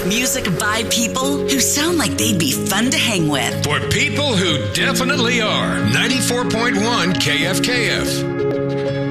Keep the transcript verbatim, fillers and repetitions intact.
Music by people who sound like they'd be fun to hang with. For people who definitely are. ninety-four point one K F K F.